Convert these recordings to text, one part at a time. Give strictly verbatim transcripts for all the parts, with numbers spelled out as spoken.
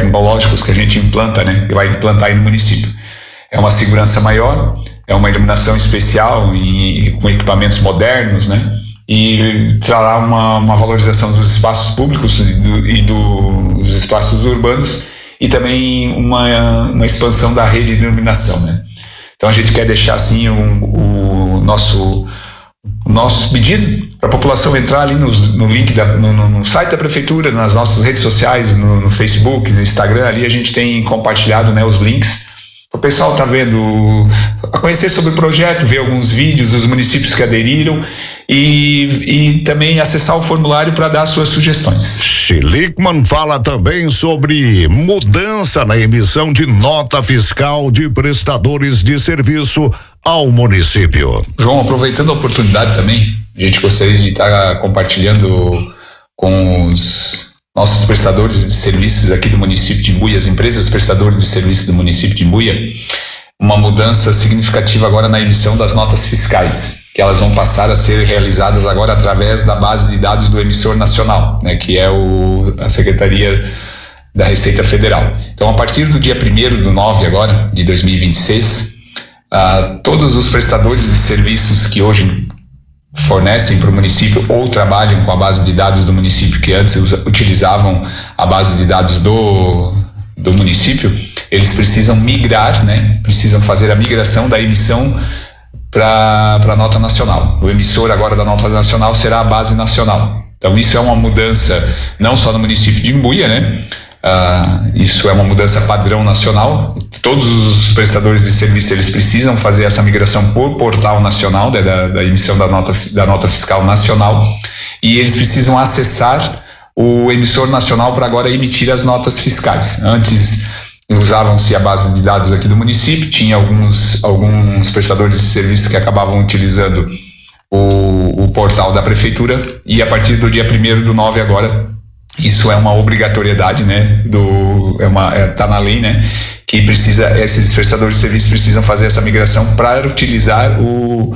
tecnológicos que a gente implanta, né, e vai implantar aí no município. É uma segurança maior, é uma iluminação especial e com equipamentos modernos, né, e trará uma, uma valorização dos espaços públicos e, do, e do, dos espaços urbanos e também uma, uma expansão da rede de iluminação, né. Então a gente quer deixar assim o, o nosso o nosso pedido para a população entrar ali no, no link da, no, no site da prefeitura, nas nossas redes sociais, no, no Facebook, no Instagram, ali a gente tem compartilhado, né, os links. O pessoal tá vendo, a conhecer sobre o projeto, ver alguns vídeos dos municípios que aderiram e, e também acessar o formulário para dar suas sugestões. Schlickman fala também sobre mudança na emissão de nota fiscal de prestadores de serviço ao município. João, aproveitando a oportunidade também, a gente gostaria de estar compartilhando com os nossos prestadores de serviços aqui do município de Imbuia, as empresas prestadoras de serviços do município de Imbuia, uma mudança significativa agora na emissão das notas fiscais, que elas vão passar a ser realizadas agora através da base de dados do emissor nacional, né, que é o, a Secretaria da Receita Federal. Então, a partir do dia primeiro do nove agora, de dois mil e vinte e seis, uh, todos os prestadores de serviços que hoje fornecem para o município ou trabalham com a base de dados do município, que antes utilizavam a base de dados do, do município, eles precisam migrar, né? Precisam fazer a migração da emissão para a nota nacional. O emissor agora da nota nacional será a base nacional. Então isso é uma mudança não só no município de Imbuia, né? Uh, isso é uma mudança padrão nacional. Todos os prestadores de serviço eles precisam fazer essa migração por portal nacional, né, da, da emissão da nota, da nota fiscal nacional, e eles precisam acessar o emissor nacional para agora emitir as notas fiscais. Antes usavam-se a base de dados aqui do município, tinha alguns, alguns prestadores de serviço que acabavam utilizando o, o portal da prefeitura, e a partir do dia primeiro do nove agora isso é uma obrigatoriedade, né, do, é uma, é, tá na lei, né, que precisa, esses prestadores de serviços precisam fazer essa migração para utilizar o,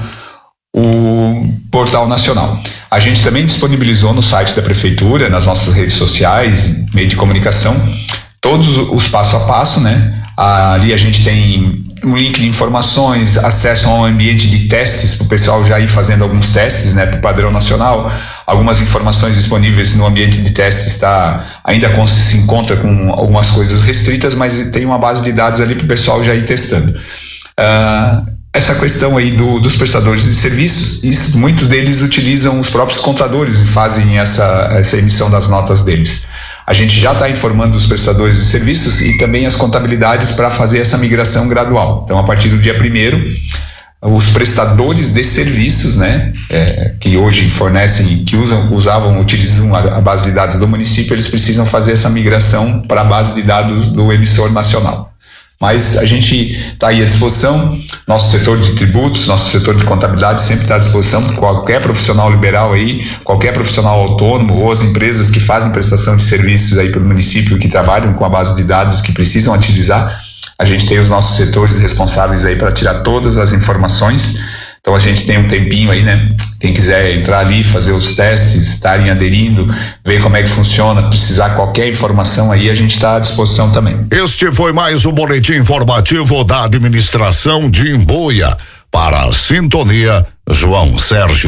o portal nacional. A gente também disponibilizou no site da prefeitura, nas nossas redes sociais, meio de comunicação, todos os passo a passo, né, ali a gente tem um link de informações, acesso a um ambiente de testes para o pessoal já ir fazendo alguns testes, né, para o padrão nacional. Algumas informações disponíveis no ambiente de testes está ainda se encontra com algumas coisas restritas, mas tem uma base de dados ali para o pessoal já ir testando. Uh, essa questão aí do, dos prestadores de serviços, isso, muitos deles utilizam os próprios contadores e fazem essa, essa emissão das notas deles. A gente já está informando os prestadores de serviços e também as contabilidades para fazer essa migração gradual. Então, a partir do dia primeiro, os prestadores de serviços, né, é, que hoje fornecem, que usam, usavam, utilizam a, a base de dados do município, eles precisam fazer essa migração para a base de dados do emissor nacional. Mas a gente está aí à disposição, nosso setor de tributos, nosso setor de contabilidade sempre está à disposição, qualquer profissional liberal aí, qualquer profissional autônomo ou as empresas que fazem prestação de serviços aí pelo município, que trabalham com a base de dados, que precisam utilizar, a gente tem os nossos setores responsáveis aí para tirar todas as informações. Então a gente tem um tempinho aí, né? Quem quiser entrar ali, fazer os testes, estarem aderindo, ver como é que funciona, precisar qualquer informação aí, a gente está à disposição também. Este foi mais um boletim informativo da administração de Imbuia. Para a Sintonia, João Sérgio.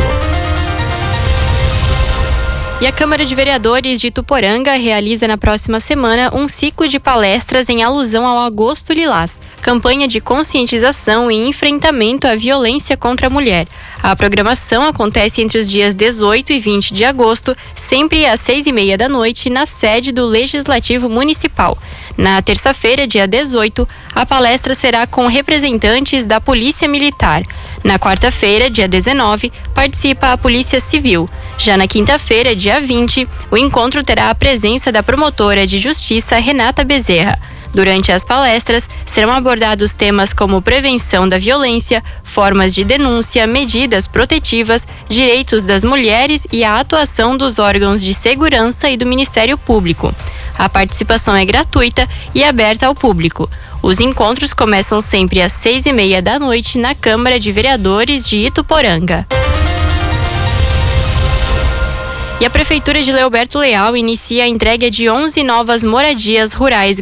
E a Câmara de Vereadores de Ituporanga realiza na próxima semana um ciclo de palestras em alusão ao Agosto Lilás, campanha de conscientização e enfrentamento à violência contra a mulher. A programação acontece entre os dias dezoito e vinte de agosto, sempre às seis e meia da noite, na sede do Legislativo Municipal. Na terça-feira, dia dezoito, a palestra será com representantes da Polícia Militar. Na quarta-feira, dia dezenove, participa a Polícia Civil. Já na quinta-feira, dia vinte, o encontro terá a presença da promotora de justiça Renata Bezerra. Durante as palestras, serão abordados temas como prevenção da violência, formas de denúncia, medidas protetivas, direitos das mulheres e a atuação dos órgãos de segurança e do Ministério Público. A participação é gratuita e aberta ao público. Os encontros começam sempre às seis e meia da noite na Câmara de Vereadores de Ituporanga. E a Prefeitura de Leoberto Leal inicia a entrega de onze novas moradias rurais